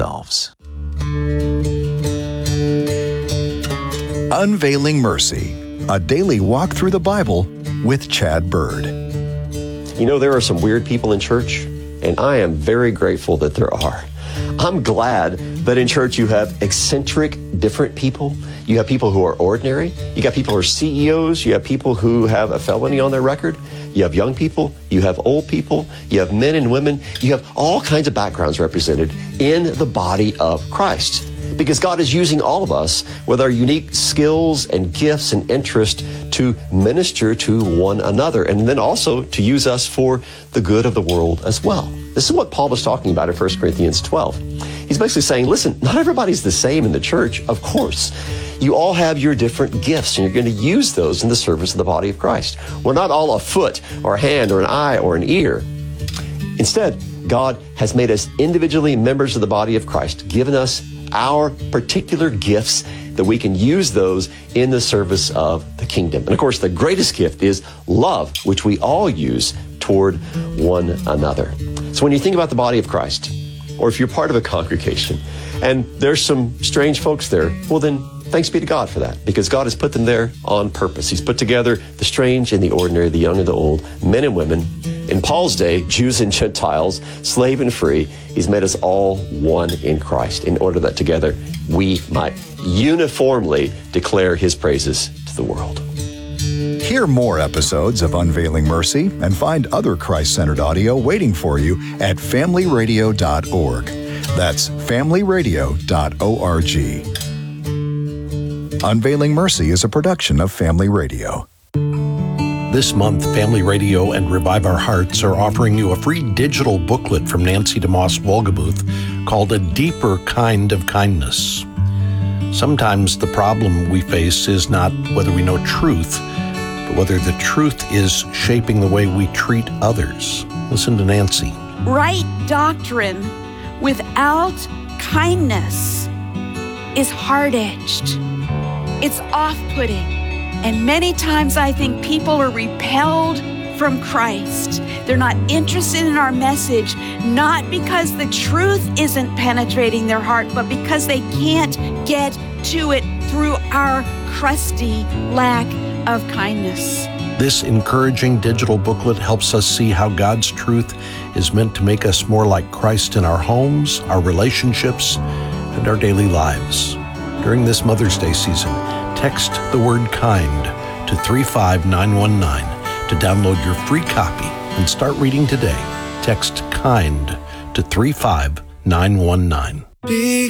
Unveiling Mercy, a daily walk through the Bible with Chad Bird. You know, there are some weird people in church, and I am very grateful that there are. I'm glad that in church you have eccentric, different people. You have people who are ordinary. You got people who are CEOs. You have people who have a felony on their record. You have young people. You have old people. You have men and women. You have all kinds of backgrounds represented in the body of Christ. Because God is using all of us with our unique skills and gifts and interest to minister to one another, and then also to use us for the good of the world as well. This is what Paul was talking about in 1 Corinthians 12. He's basically saying, listen, not everybody's the same in the church, of course. You all have your different gifts, and you're going to use those in the service of the body of Christ. We're not all a foot or a hand or an eye or an ear. Instead, God has made us individually members of the body of Christ, given us our particular gifts that we can use those in the service of the kingdom. And of course, the greatest gift is love, which we all use toward one another. So when you think about the body of Christ, or if you're part of a congregation, and there's some strange folks there, well then, thanks be to God for that, because God has put them there on purpose. He's put together the strange and the ordinary, the young and the old, men and women. In Paul's day, Jews and Gentiles, slave and free, He's made us all one in Christ in order that together we might uniformly declare His praises to the world. Hear more episodes of Unveiling Mercy and find other Christ-centered audio waiting for you at familyradio.org. That's familyradio.org. Unveiling Mercy is a production of Family Radio. This month, Family Radio and Revive Our Hearts are offering you a free digital booklet from Nancy DeMoss Wolgemuth called A Deeper Kind of Kindness. Sometimes the problem we face is not whether we know truth, but whether the truth is shaping the way we treat others. Listen to Nancy. Right doctrine without kindness is hard-edged. It's off-putting. And many times I think people are repelled from Christ. They're not interested in our message, not because the truth isn't penetrating their heart, but because they can't get to it through our crusty lack of kindness. This encouraging digital booklet helps us see how God's truth is meant to make us more like Christ in our homes, our relationships, and our daily lives. During this Mother's Day season, text the word kind to 35919 to download your free copy and start reading today. Text kind to 35919.